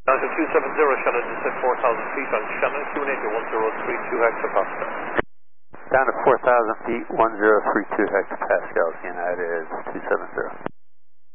United 270, Shannon descent 4,000 feet on Shannon, QNH 1032 hectopascal. Down to 4,000 feet, 1032 hectopascals, United 270.